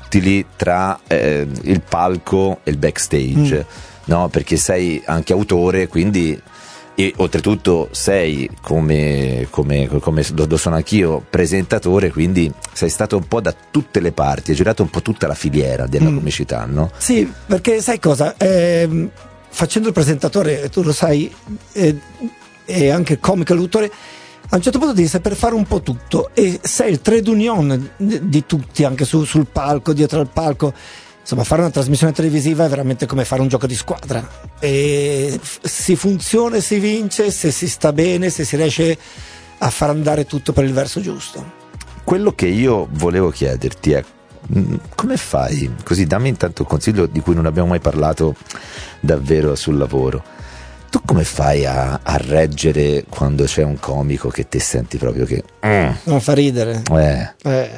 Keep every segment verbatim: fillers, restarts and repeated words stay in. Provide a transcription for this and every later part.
sottili tra eh, il palco e il backstage, mm. no? Perché sei anche autore, quindi, e oltretutto sei come, come, come lo sono anch'io, presentatore, quindi sei stato un po' da tutte le parti, hai girato un po' tutta la filiera della mm. comicità, no? Sì, perché sai cosa? Eh, facendo il presentatore, tu lo sai, eh, e anche comico e l'autore, a un certo punto devi saper fare un po' tutto e sei il trade union di tutti, anche su, sul palco, dietro al palco. Insomma, fare una trasmissione televisiva è veramente come fare un gioco di squadra, e si funziona e si vince se si sta bene, se si riesce a far andare tutto per il verso giusto. Quello che io volevo chiederti è: come fai? Così dammi intanto un consiglio di cui non abbiamo mai parlato davvero sul lavoro. Tu come fai a, a reggere quando c'è un comico che te senti proprio che mm. non fa ridere? Eh. Eh.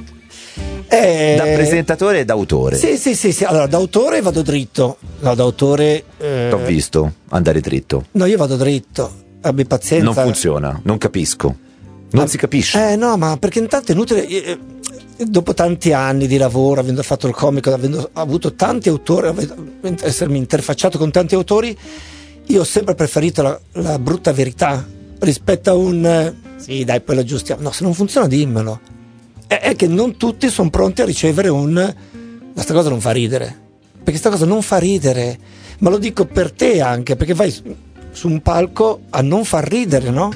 Eh, da presentatore e da autore? Sì, sì, sì, sì. Allora, da autore vado dritto. No, da autore. Eh... T'ho visto andare dritto. No, io vado dritto. Abbi pazienza. Non funziona, non capisco. Non ah, si capisce. Eh, no, ma perché intanto è inutile. Eh, dopo tanti anni di lavoro, avendo fatto il comico, avendo avuto tanti autori, avendo, essermi interfacciato con tanti autori, io ho sempre preferito la, la brutta verità rispetto a un eh, sì, dai, poi lo aggiustiamo. No, se non funziona, dimmelo. È, è che non tutti sono pronti a ricevere un questa cosa non fa ridere, perché questa cosa non fa ridere, ma lo dico per te anche, perché vai su, su un palco a non far ridere, no?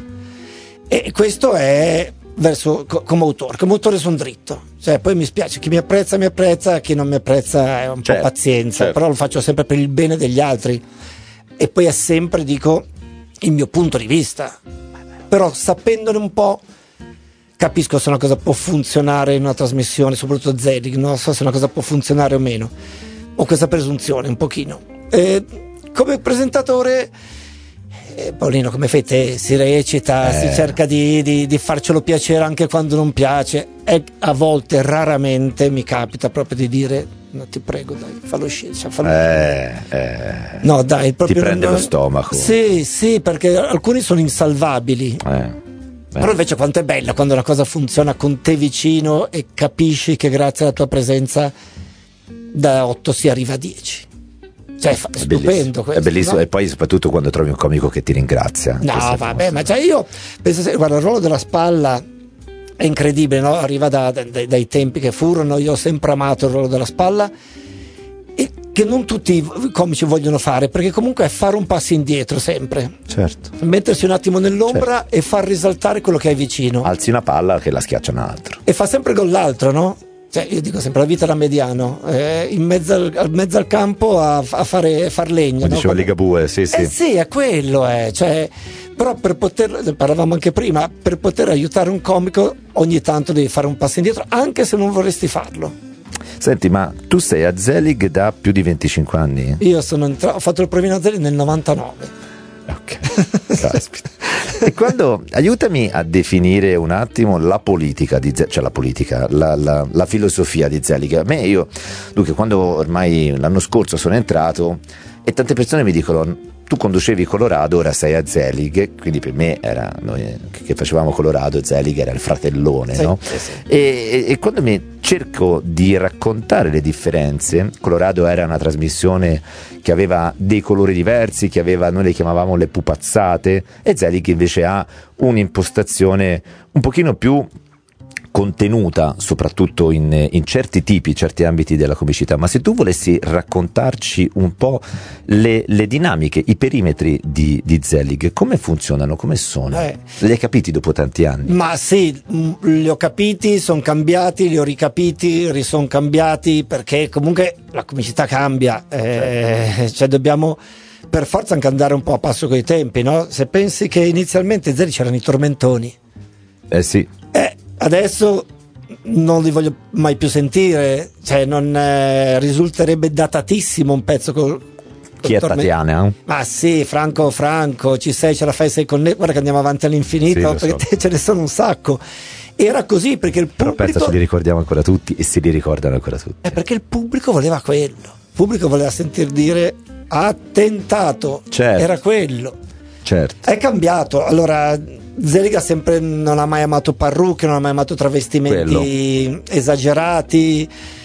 E questo è verso co, come autore, come autore sono dritto, cioè poi mi spiace, chi mi apprezza mi apprezza, chi non mi apprezza è un certo, po' pazienza, certo. Però lo faccio sempre per il bene degli altri. E poi è sempre, dico, il mio punto di vista, però sapendone un po' capisco se una cosa può funzionare in una trasmissione, soprattutto Zelig, non so se una cosa può funzionare o meno, ho questa presunzione un pochino. E come presentatore, eh, Paolino, come fai te? Si recita, eh. si cerca di, di, di farcelo piacere anche quando non piace, e a volte, raramente mi capita proprio di dire: no, ti prego, dai, fallo uscire, cioè, fallo eh, eh, no, dai, proprio ti prende non... lo stomaco. Sì, sì, perché alcuni sono insalvabili. Eh, però invece quanto è bella quando una cosa funziona con te vicino e capisci che grazie alla tua presenza da otto si arriva a dieci. Cioè, è stupendo questo, è bellissimo, no? E poi soprattutto quando trovi un comico che ti ringrazia. No, vabbè, ma cioè io penso, se, guarda, il ruolo della spalla è incredibile, no? Arriva da, da, dai tempi che furono, io ho sempre amato il ruolo della spalla, e che non tutti i comici vogliono fare, perché comunque è fare un passo indietro sempre, certo, mettersi un attimo nell'ombra, certo, e far risaltare quello che hai vicino. Alzi una palla che la schiaccia un altro e fa sempre gol l'altro, no? Cioè, io dico sempre, la vita da mediano, eh, in mezzo al, mezzo al campo a, a fare far legno, come no? diceva Ligabue, sì, sì. Eh sì, è quello, è, cioè, però per poter, parlavamo anche prima, per poter aiutare un comico ogni tanto devi fare un passo indietro, anche se non vorresti farlo. Senti, ma tu sei a Zelig da più di venticinque anni? Io sono entrato, ho fatto il provino a Zelig nel novantanove. Ok, caspita. E quando, aiutami a definire un attimo la politica di Zelig, cioè la politica, la, la, la filosofia di Zelig. A me, io, Luca, quando ormai l'anno scorso sono entrato e tante persone mi dicono: tu conducevi Colorado, ora sei a Zelig, quindi per me era, noi che facevamo Colorado, Zelig era il fratellone, sì, no? Sì, sì. E, e quando mi cerco di raccontare le differenze, Colorado era una trasmissione che aveva dei colori diversi, che aveva, noi le chiamavamo le pupazzate, e Zelig invece ha un'impostazione un pochino più contenuta, soprattutto in, in certi tipi, certi ambiti della comicità. Ma se tu volessi raccontarci un po' le, le dinamiche, i perimetri di, di Zelig, come funzionano, come sono? Eh, li hai capiti dopo tanti anni? Ma sì, li ho capiti, sono cambiati, li ho ricapiti, risono cambiati, perché comunque la comicità cambia, eh, certo. Cioè dobbiamo per forza anche andare un po' a passo con i tempi, no? Se pensi che inizialmente Zelig c'erano i tormentoni, eh sì, eh adesso non li voglio mai più sentire, cioè non eh, risulterebbe datatissimo un pezzo col, col chi è torment- Tatiana? Ma sì, Franco Franco, ci sei, ce la fai, sei con me, guarda che andiamo avanti all'infinito, sì, perché so. Ce ne sono un sacco. Era così perché il pubblico, però penso ce li ricordiamo ancora tutti e si li ricordano ancora tutti, è perché il pubblico voleva quello, il pubblico voleva sentir dire attentato, certo. Era quello, certo. È cambiato. Allora Zelig ha sempre, non ha mai amato parrucche, non ha mai amato travestimenti quello. Esagerati,